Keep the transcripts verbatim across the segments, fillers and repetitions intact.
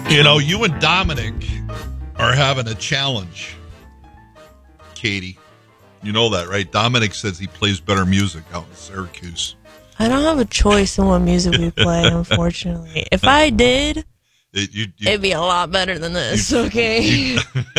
You know, you and Dominic are having a challenge, Katie. You know that, right? Dominic says he plays better music out in Syracuse. I don't have a choice in what music we play, unfortunately. If I did, it, you, you, it'd be a lot better than this, you, okay? You,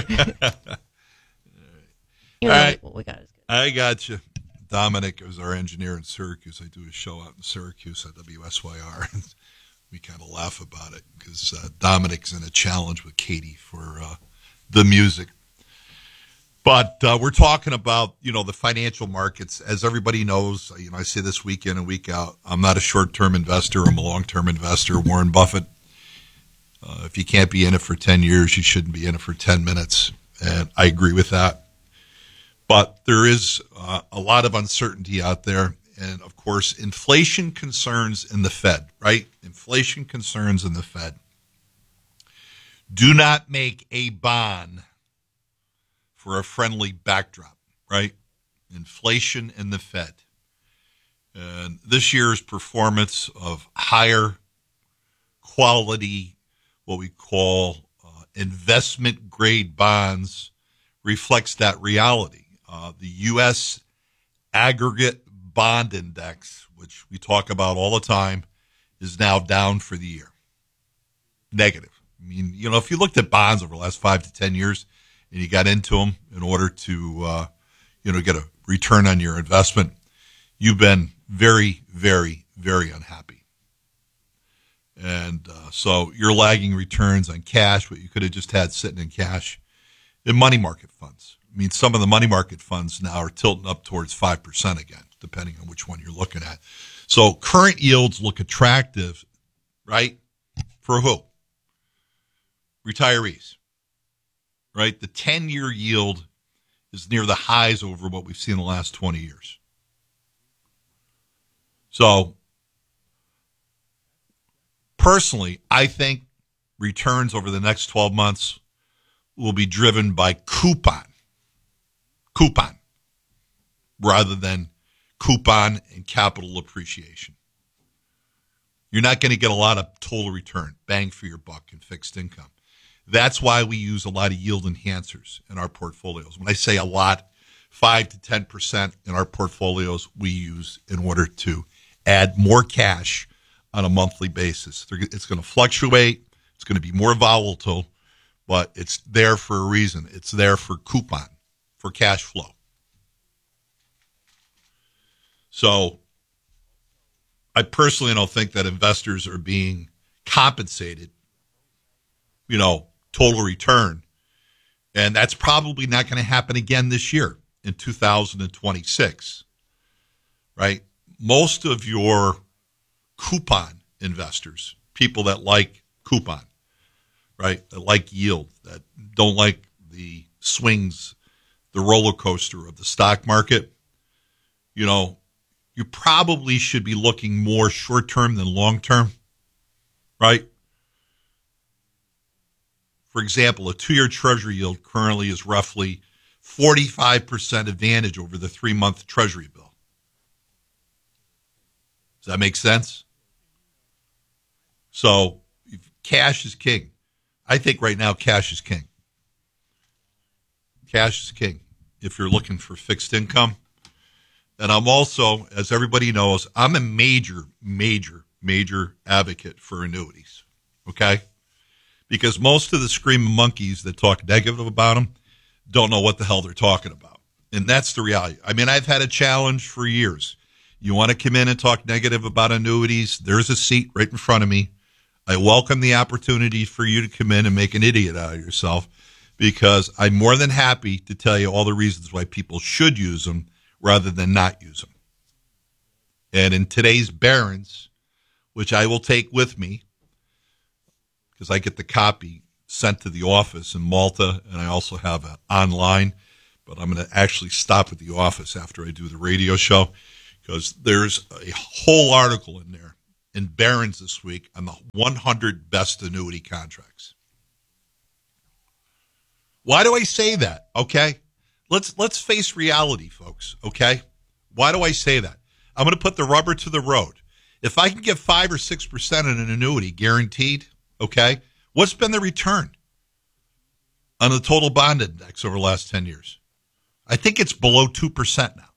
You know, All right. what we got is good. I got you. Dominic is our engineer in Syracuse. I do a show out in Syracuse at W S Y R. We kind of laugh about it because uh, Dominic's in a challenge with Katie for uh, the music. But uh, we're talking about, you know, the financial markets. As everybody knows, you know, I say this week in and week out, I'm not a short-term investor. I'm a long-term investor. Warren Buffett, uh, if you can't be in it for ten years, you shouldn't be in it for ten minutes. And I agree with that. But there is uh, a lot of uncertainty out there. And, of course, inflation concerns in the Fed, right? Inflation concerns in the Fed. Do not make a bond for a friendly backdrop, right? Inflation in the Fed. And this year's performance of higher quality, what we call uh, investment grade bonds, reflects that reality. Uh, the U S aggregate bond index, which we talk about all the time, is now down for the year. Negative. I mean, you know, if you looked at bonds over the last five to ten years and you got into them in order to, uh, you know, get a return on your investment, you've been very, very, very unhappy. And uh, so you're lagging returns on cash, what you could have just had sitting in cash, in money market funds. I mean, some of the money market funds now are tilting up towards five percent again, depending on which one you're looking at. So current yields look attractive, right? For who? Retirees, right? The ten-year yield is near the highs over what we've seen in the last twenty years. So personally, I think returns over the next twelve months will be driven by coupon, coupon, rather than coupon and capital appreciation. You're not going to get a lot of total return, bang for your buck in fixed income. That's why we use a lot of yield enhancers in our portfolios. When I say a lot, five to ten percent in our portfolios we use in order to add more cash on a monthly basis. It's going to fluctuate. It's going to be more volatile, but it's there for a reason. It's there for coupon, for cash flow. So I personally don't think that investors are being compensated, you know, total return. And that's probably not going to happen again this year in two thousand twenty-six, right? Most of your coupon investors, people that like coupon, right, that like yield, that don't like the swings, the roller coaster of the stock market, you know, you probably should be looking more short-term than long-term, right? For example, a two-year Treasury yield currently is roughly forty-five percent advantage over the three-month Treasury bill. Does that make sense? So cash is king. I think right now cash is king. Cash is king if you're looking for fixed income. And I'm also, as everybody knows, I'm a major, major, major advocate for annuities, okay? Because most of the screaming monkeys that talk negative about them don't know what the hell they're talking about. And that's the reality. I mean, I've had a challenge for years. You want to come in and talk negative about annuities? There's a seat right in front of me. I welcome the opportunity for you to come in and make an idiot out of yourself, because I'm more than happy to tell you all the reasons why people should use them rather than not use them. And in today's Barron's, which I will take with me, because I get the copy sent to the office in Malta, and I also have it online, but I'm going to actually stop at the office after I do the radio show, because there's a whole article in there in Barron's this week on the one hundred best annuity contracts. Why do I say that? Okay, let's let's face reality, folks. Okay, why do I say that? I'm going to put the rubber to the road. If I can get five or six percent in an annuity guaranteed, okay, What's been the return on the total bond index over the last ten years? I think it's below two percent now.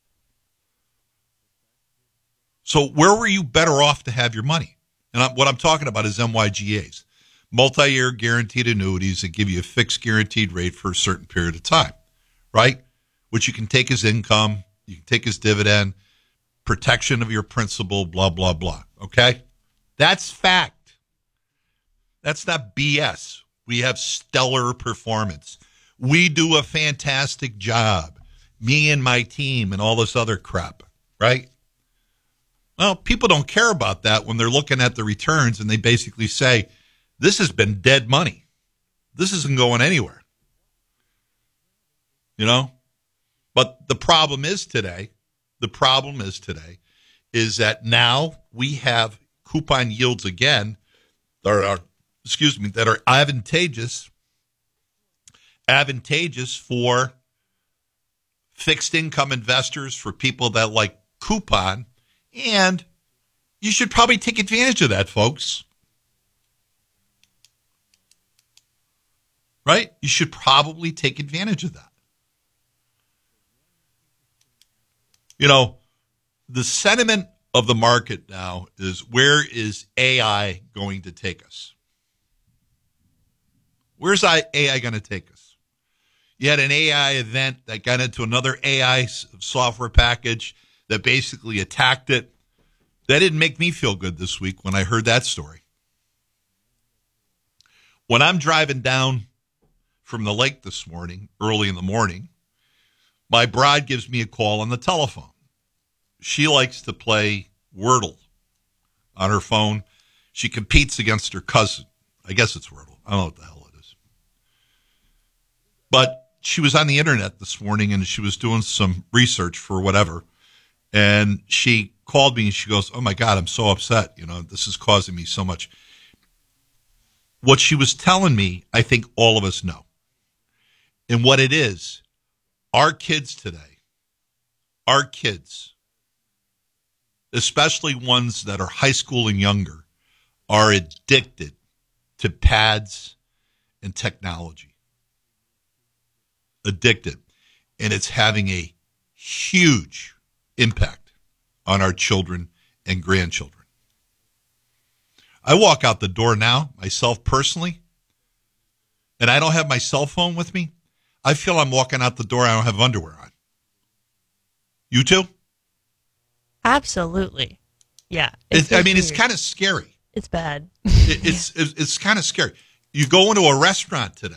So where were you better off to have your money? And I'm, what I'm talking about is M Y G As, multi-year guaranteed annuities that give you a fixed guaranteed rate for a certain period of time, right? Which you can take as income, you can take as dividend, protection of your principal, blah, blah, blah, okay? That's fact. That's not B S. We have stellar performance. We do a fantastic job, me and my team and all this other crap, right? Well, people don't care about that when they're looking at the returns and they basically say, this has been dead money. This isn't going anywhere. You know? But the problem is today, the problem is today, is that now we have coupon yields again that are, excuse me, that are advantageous, advantageous for fixed income investors, for people that like coupon. And you should probably take advantage of that, folks. Right? You should probably take advantage of that. You know, the sentiment of the market now is, where is A I going to take us? Where's A I going to take us? You had an A I event that got into another A I software package that basically attacked it. That didn't make me feel good this week when I heard that story. When I'm driving down from the lake this morning, early in the morning, my bride gives me a call on the telephone. She likes to play Wordle on her phone. She competes against her cousin. I guess it's Wordle. I don't know what the hell it is. But she was on the internet this morning and she was doing some research for whatever. And she called me and she goes, oh my God, I'm so upset. You know, this is causing me so much. What she was telling me, I think all of us know. And what it is, our kids today, our kids, especially ones that are high school and younger, are addicted to pads and technology. Addicted. And it's having a huge impact on our children and grandchildren. I walk out the door now, myself personally, and I don't have my cell phone with me. I feel I'm walking out the door, I don't have underwear on. You too? Absolutely. Yeah. It, I mean, weird. It's kind of scary. It's bad. it, it's, yeah. it's it's kind of scary. You go into a restaurant today,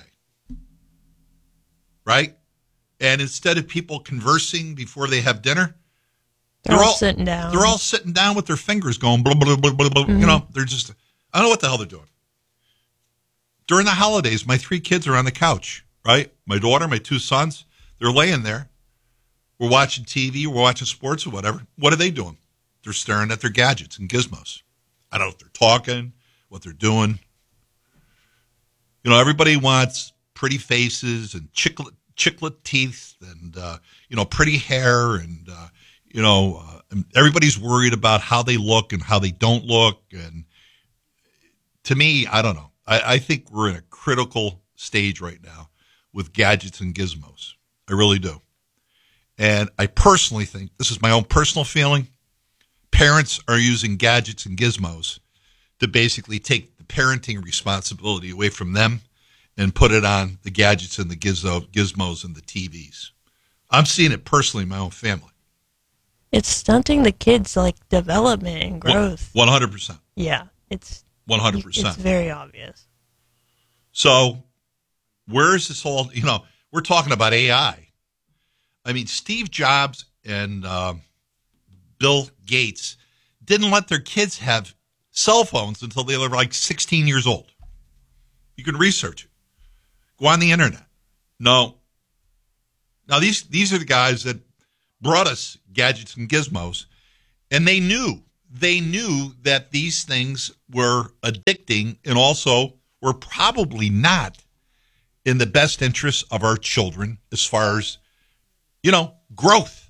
right? And instead of people conversing before they have dinner, They're, they're all, all sitting down. They're all sitting down with their fingers going blah, blah, blah, blah, blah. Mm-hmm. You know, they're just, I don't know what the hell they're doing. During the holidays, my three kids are on the couch, right? My daughter, my two sons, they're laying there. We're watching T V, we're watching sports or whatever. What are they doing? They're staring at their gadgets and gizmos. I don't know if they're talking, what they're doing. You know, everybody wants pretty faces and chiclet, chiclet teeth and, uh, you know, pretty hair and, uh, you know, uh, everybody's worried about how they look and how they don't look. And to me, I don't know. I, I think we're in a critical stage right now with gadgets and gizmos. I really do. And I personally think, this is my own personal feeling, parents are using gadgets and gizmos to basically take the parenting responsibility away from them and put it on the gadgets and the gizmo, gizmos and the T Vs. I'm seeing it personally in my own family. It's stunting the kids' like development and growth. One hundred percent. Yeah, it's one hundred percent. It's very obvious. So, where is this whole? You know, we're talking about A I. I mean, Steve Jobs and uh, Bill Gates didn't let their kids have cell phones until they were like sixteen years old. You can research it. Go on the internet. No. Now, these these are the guys that brought us gadgets and gizmos, and they knew, they knew that these things were addicting and also were probably not in the best interests of our children as far as, you know, growth.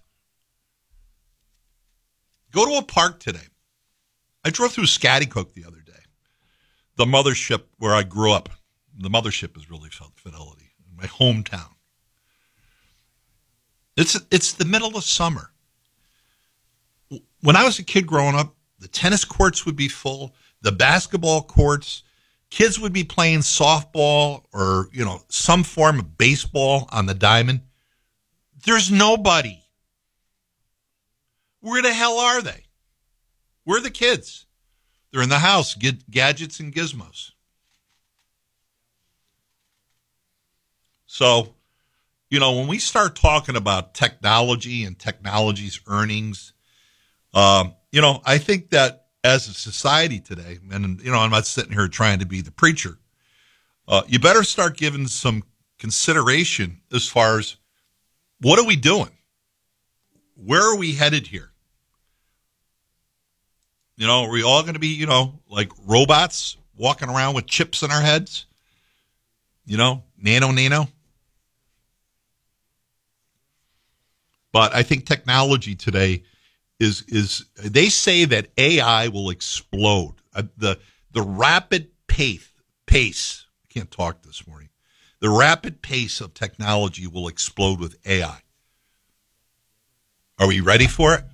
Go to a park today. I drove through Scottycook the other day. the mothership where I grew up. The mothership is really Fidelity, my hometown. It's it's the middle of summer. When I was a kid growing up, the tennis courts would be full, the basketball courts, kids would be playing softball or, you know, some form of baseball on the diamond. There's nobody. Where the hell are they? Where are the kids? They're in the house, get gadgets and gizmos. So, you know, when we start talking about technology and technology's earnings, um, you know, I think that as a society today, and, you know, I'm not sitting here trying to be the preacher, uh, you better start giving some consideration as far as what are we doing? Where are we headed here? You know, are we all going to be, you know, like robots walking around with chips in our heads? You know, nano, nano. But I think technology today is, is they say that A I will explode. Uh, the the rapid pace, pace, I can't talk this morning, the rapid pace of technology will explode with A I. Are we ready for it?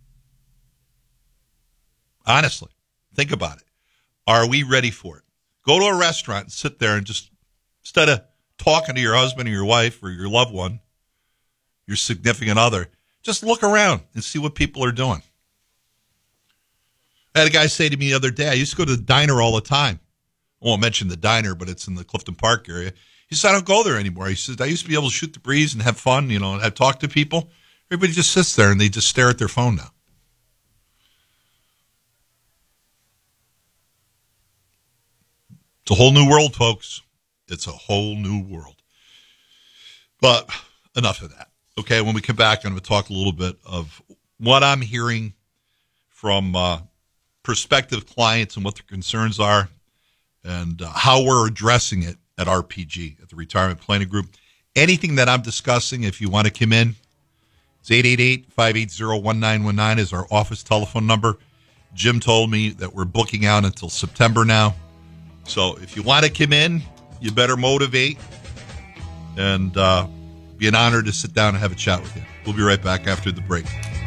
Honestly, think about it. Are we ready for it? Go to a restaurant and sit there and just, instead of talking to your husband or your wife or your loved one, your significant other, just look around and see what people are doing. I had a guy say to me the other day, I used to go to the diner all the time. I won't mention the diner, but it's in the Clifton Park area. He said, I don't go there anymore. He says, I used to be able to shoot the breeze and have fun, you know, and talk to people. Everybody just sits there and they just stare at their phone now. It's a whole new world, folks. It's a whole new world. But enough of that. Okay, when we come back, I'm going to talk a little bit of what I'm hearing from uh, prospective clients and what their concerns are and uh, how we're addressing it at R P G, at the Retirement Planning Group. Anything that I'm discussing, if you want to come in, it's eight eight eight, five eight zero, one nine one nine is our office telephone number. Jim told me that we're booking out until September now. So if you want to come in, you better motivate, and uh, be an honor to sit down and have a chat with you. We'll be right back after the break.